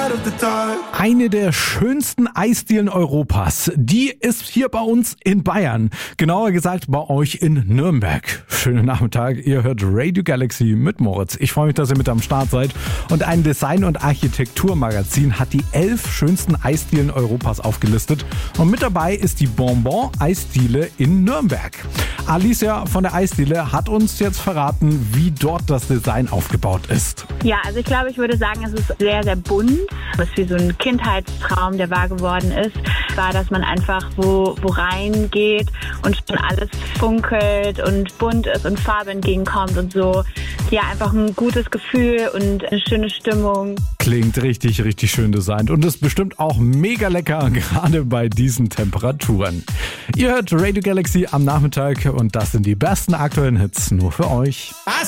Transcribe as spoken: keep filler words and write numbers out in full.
Eine der schönsten Eisdielen Europas, die ist hier bei uns in Bayern. Genauer gesagt bei euch in Nürnberg. Schönen Nachmittag, ihr hört Radio Galaxy mit Moritz. Ich freue mich, dass ihr mit am Start seid. Und ein Design- und Architekturmagazin hat die elf schönsten Eisdielen Europas aufgelistet. Und mit dabei ist die Bonbon Eisdiele in Nürnberg. Alicia von der Eisdiele hat uns jetzt verraten, wie dort das Design aufgebaut ist. Ja, also ich glaube, ich würde sagen, es ist sehr, sehr bunt. Es ist wie so ein Kindheitstraum, der wahr geworden ist. War, dass man einfach wo, wo reingeht und schon alles funkelt und bunt ist und Farbe entgegenkommt und so. Ja, einfach ein gutes Gefühl und eine schöne Stimmung. Klingt richtig, richtig schön designt und ist bestimmt auch mega lecker, gerade bei diesen Temperaturen. Ihr hört Radio Galaxy am Nachmittag und das sind die besten aktuellen Hits nur für euch.